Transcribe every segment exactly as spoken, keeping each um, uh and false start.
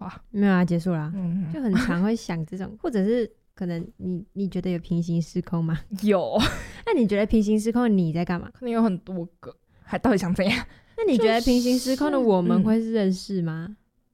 啊？ 没有啊，结束啦。 嗯， 就很常会想这种，或者是可能你你觉得有平行时空吗？ 有。 那你觉得平行时空的你在干嘛？ 可能有很多个，还到底想怎样？ 那你觉得平行时空的我们会是认识吗？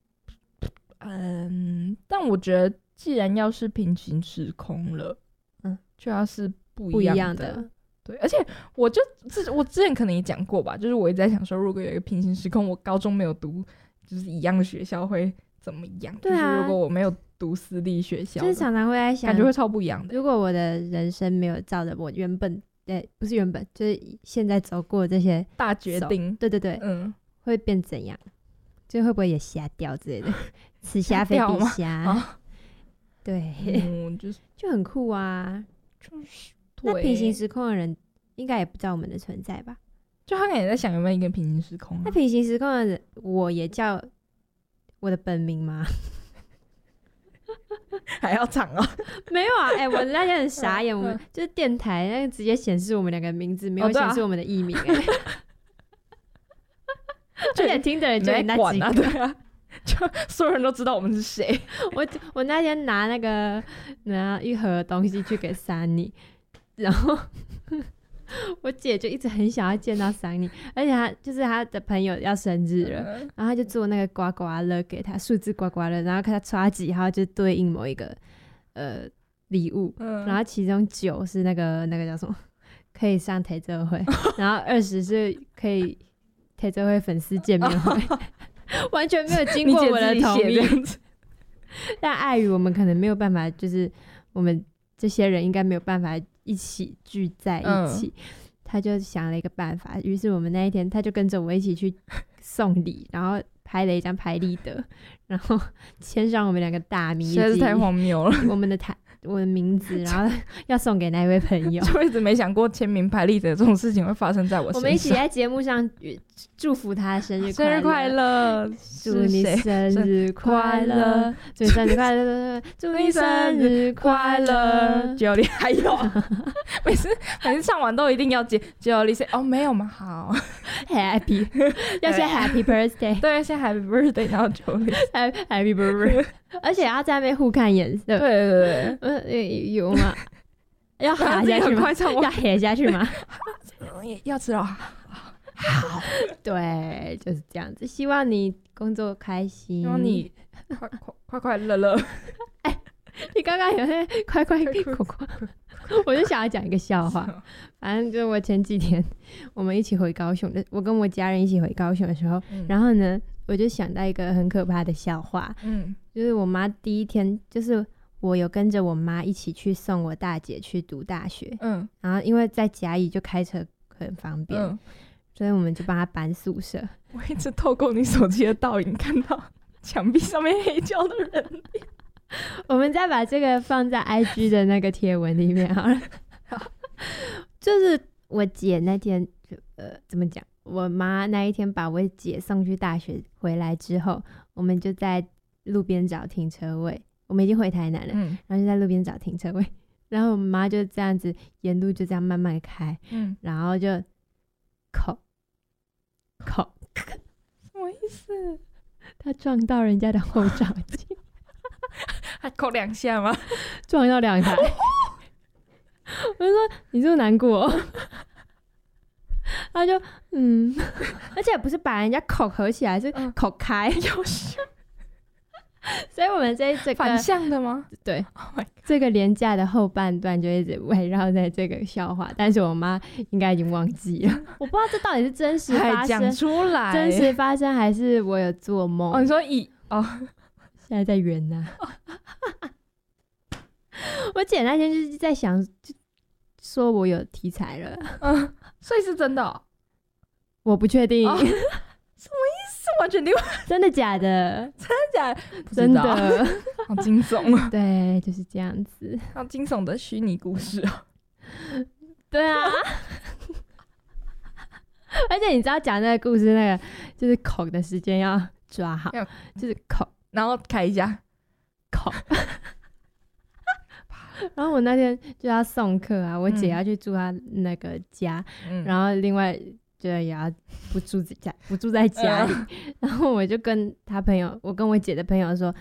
嗯，但我觉得既然要是平行时空了，嗯，就要是不不一一样的。 样的对，而且我就之我之前可能也讲过吧，就是我一直在想说，如果有一个平行时空，我高中没有读就是一样的学校会怎么样？ 对啊， 就是如果我没有读私立学校， 就是常常会在想， 感觉会超不一样的。 如果我的人生没有照着我原本，对，不是原本，就是现在走过这些大决定， 对对对， 嗯， 会变怎样？就会不会也瞎掉之类的？此虾非彼虾， 啊、 对， 嗯，就是就很酷啊。 就是那平行时空的人应该也不知道我们的存在吧？ 就他可能也在想有没有一个平行时空、啊。 那平行时空的人，我也叫我的本名吗？ 还要长啊？ 没有啊，哎、欸，我那天很傻眼，我们就是电台那个直接显示我们两个名字，没有显示我们的艺名、欸，哎、哦，而且听的人就那几个， 啊对啊，就所有人都知道我们是谁。 我我那天拿那个拿一盒东西去给Sunny，然后我姐就一直很想要见到Sunny，而且她就是她的朋友要生日了，嗯、然后她就做那个刮刮乐给她，数字刮刮乐，然后看她刷几号就对应某一个呃礼物，嗯、然后其中九是那个那个叫什么可以上台奏会，然后二十是可以台奏会粉丝见面会，完全没有经过我的同意。但碍于我们可能没有办法，就是我们这些人应该没有办法一起聚在一起，嗯、他就想了一个办法，于是我们那一天他就跟着我一起去送礼，然后拍了一张拍立得，然后签上我们两个大名， 实在是太荒谬了。 我们的台。我的名字，然后要送给那一位朋友， 就一直没想过签名拍立得这种事情会发生在我身上。 我们一起在节目上祝福他生日快乐， 生日快乐， 祝你生日快乐，祝你生日快乐，祝你生日快乐。 九里还有，每次每次唱完都一定要接九里 say 哦没有吗？好 ，Happy 要先 Happy Birthday， 对，先 Happy Birthday， 然后九里 Happy Birthday， 而且要在那边互看颜色。 对对对。 呃，有吗？要哈下去吗？要哈下去吗？ 要吃了。好， 对，就是这样子。希望你工作开心， 希望你快快快快乐乐。 哎，你刚刚有些快快快快，我就想要讲一个笑话。反正就是我前几天我们一起回高雄的，我跟我家人一起回高雄的时候，嗯、然后呢，我就想到一个很可怕的笑话。嗯，就是我妈第一天就是。我有跟着我妈一起去送我大姐去读大学，嗯，然后因为在嘉义就开车很方便，嗯、所以我们就帮她搬宿舍。 我一直透过你手机的倒影看到墙壁上面黑胶的人脸， 我们再把这个放在 I G 的那个贴文里面好了。好，就是我姐那天就呃怎么讲？我妈那一天把我姐送去大学回来之后，我们就在路边找停车位。我们已经回台南了，嗯、然后就在路边找停车位，然后我妈就这样子沿路就这样慢慢开，嗯、然后就扣扣， 什么意思？ 她撞到人家的后照镜， 还扣两下吗？ 撞到两台，我就说你是不是难过？她就嗯，而且不是把人家口合起来，是口开， 有事。 所以我们这这个反向的吗？ 对， oh、 这个连假的后半段就一直围绕在这个笑话，但是我妈应该已经忘记了。我不知道这到底是真实发生， 讲出来， 真实发生还是我有做梦？ 哦，你说以哦， 现在在圆呢、啊。我姐那天就是在想，就说我有题材了， 嗯，所以是真的、哦， 我不确定。哦什么意思？完全另外， 真的假的？ 真的假的？ 真的， 好惊悚啊！ 对，就是这样子， 好惊悚的虚拟故事啊！ 对啊，而且你知道讲那个故事，那个就是口的时间要抓好，就是口， 然后开一下口。然后我那天就要送客啊，我姐要去住她那个家，嗯、然后另外。就也要不住在家，不住在家里。嗯、然后我就跟他朋友，我跟我姐的朋友说，